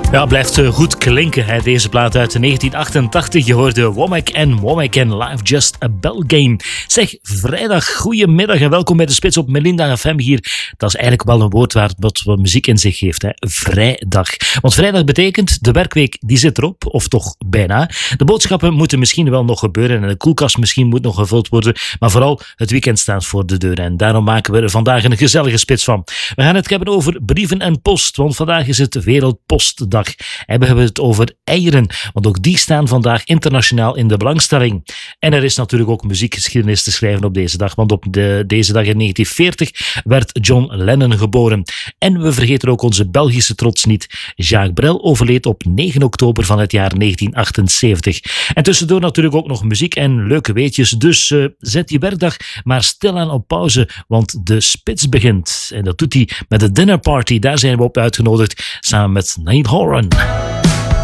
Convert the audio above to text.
Ja, blijft goed klinken, hè, deze plaat uit 1988. Je hoorde Womack en Live Just a Bell Game. Zeg, vrijdag, goedemiddag en welkom bij de Spits op Melinda FM hier. Dat is eigenlijk wel een woord wat muziek in zich heeft, hè. Vrijdag. Want vrijdag betekent, de werkweek die zit erop, of toch bijna. De boodschappen moeten misschien wel nog gebeuren en de koelkast misschien moet nog gevuld worden. Maar vooral, het weekend staat voor de deur en daarom maken we er vandaag een gezellige spits van. We gaan het hebben over brieven en post, want vandaag is het Wereldpostdag. En we hebben het over eieren, want ook die staan vandaag internationaal in de belangstelling. En er is natuurlijk ook muziekgeschiedenis te schrijven op deze dag, want op deze dag in 1940 werd John Lennon geboren. En we vergeten ook onze Belgische trots niet. Jacques Brel overleed op 9 oktober van het jaar 1978. En tussendoor natuurlijk ook nog muziek en leuke weetjes, dus zet die werkdag maar stilaan op pauze, want de spits begint. En dat doet hij met de dinnerparty, daar zijn we op uitgenodigd, samen met Niall Horan.